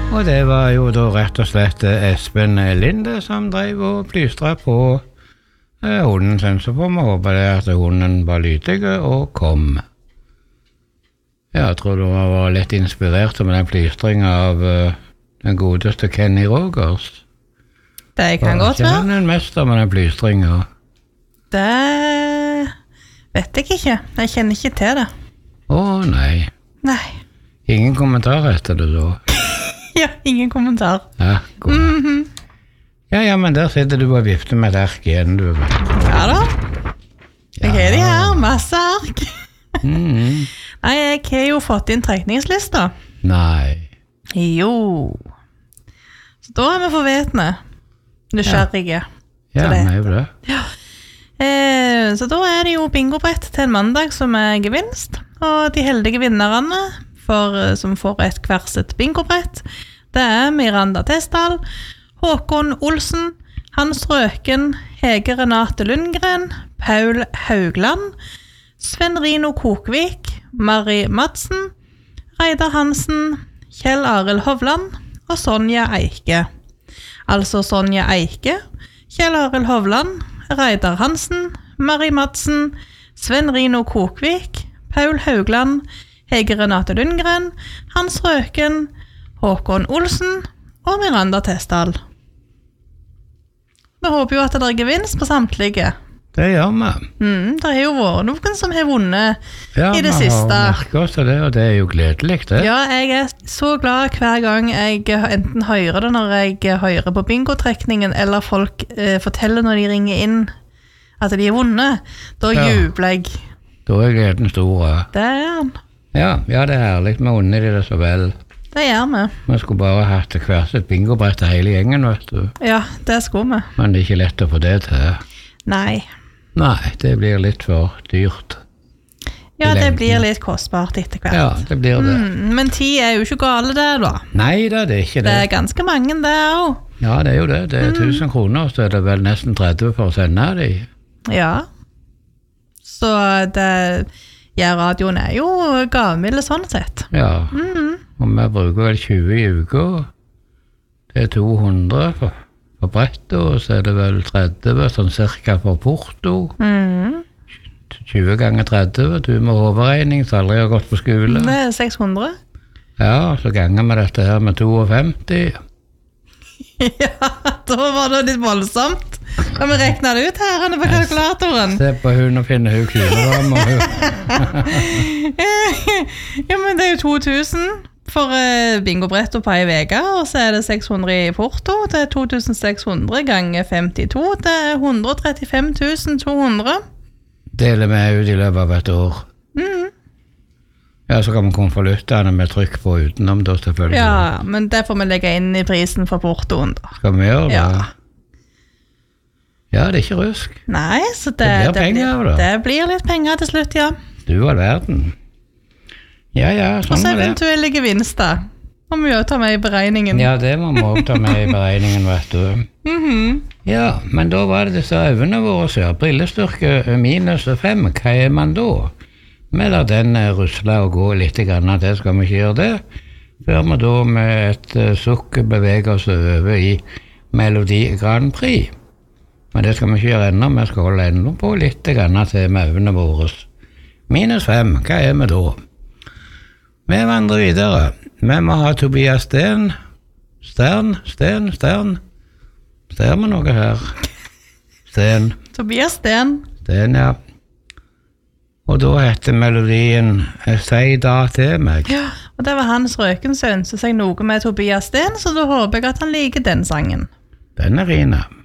Og det var jo da rett og slett Espen Linde som drev og plystret på hunden sin, så får vi håpe det at hunden var lydig og kom. Ja, jeg tror du var litt inspirert med den plystringen av den godeste Kenny Rogers. Det kan godt være. Var ikke han en mester med den plystringen? Det vet jeg ikke. Jeg kjenner ikke til det. Nei. Nei. Ingen kommentar etter det da? Ja, ingen kommentar. Ja, god. Ja, men der sitter du og vifter med et ark igjen, du. Ja da. Jeg har de her, masse ark. Nei, jeg har jo fått inn trekningslister. Nei. Jo. Så da er vi forvetne. Nysgjerrige. Ja, vi er jo det. Ja. Så da er det jo bingobrett til en mandag som er gevinst. Og de heldige vinnerne som får et kverset bingobrett, det er Miranda Tesdal, Håkon Olsen, Hans Røken, Hege Renate Lundgren, Paul Haugland, Sven Rino Kokvik, Mari Madsen, Reidar Hansen, Kjell Arild Hovland og Sonja Eike. Altså Sonja Eike, Kjell Arild Hovland, Reidar Hansen, Mari Madsen, Sven Rino Kokvik, Paul Haugland, Hege Renate Lundgren, Hans Røken, Håkon Olsen og Miranda Tesdal. Vi håper jo at det er gevinst på samtlige. Det gjør vi. Det har jo vært noen som har vunnet i det siste. Ja, vi har merket oss det, og det er jo gledelig det. Ja, jeg er så glad hver gang jeg enten hører det når jeg hører på bingotrekningen, eller folk forteller når de ringer inn at de har vunnet. Da jubler jeg. Da er gleden stor. Det er han. Ja, det er herlig. Vi unner de det så vel. Det gjør vi. Vi skulle bare hatt hvert et bingobrett til hele gjengen, vet du. Ja, det skulle vi. Men det er ikke lett å få det til. Nei, det blir litt for dyrt. Ja, det blir litt kostbart etter hvert. Ja, det blir det. Men 10 er jo ikke gale det da. Nei da, det er ikke det. Det er ganske mange det også. Ja, det er jo det. Det er 1000 kroner, så er det vel nesten 30 for å sende de. Ja. Så det... Ja, radioen er jo gavmilde sånn sett. Ja, og vi bruker vel 20 i uka. Det er 200 for brettet, og så er det vel 30, sånn cirka for porto. 20 ganger 30, du med overregning, så aldri har gått på skole. Det er 600. Ja, så ganger vi dette her med 52. Ja, da var det litt voldsomt. Kan vi rekne det ut her på kalkulatoren? Se på hun og finne hun kuleram og hun. Ja, men det er jo 2000 for bingobrett på en veke, og så er det 600 i porto. Det er 2600 ganger 52. Det er 135 200. Deler vi ut i løpet av et år. Ja, så kan man konvoluttene med trykk på utenom da, selvfølgelig. Ja, men det får vi legge inn i prisen for portoen da. Skal vi gjøre det? Ja. Ja, det er ikke rusk. Nei, så det blir penger da. Det blir litt penger til slutt, ja. Du all verden. Ja, sånn og så er det. eventuelle gevinster. Må vi jo ta med i beregningen. Ja, det må vi også ta med i beregningen, vet du. Ja, men da var det disse øvnene våre, så brillestyrke -5. Hva er man da? Vi lar den rusle og gå litt grann, det skal vi ikke gjøre det, før vi da med et sukk beveger oss over i Melodi Grand Prix. Men det skal vi ikke gjøre ennå, vi skal holde enda på litt grann til med øvnene våre. -5, hva er vi da? Vi vandrer videre. Vi må ha Tobias Stern. Ser vi noe her? Sten. Tobias Sten. Sten, ja. Og da heter melodien «Si da til meg». Ja, og det var Hans Røken som ønsket seg noe med Tobias Sten, så da håper jeg at han liker den sangen. Den er fin.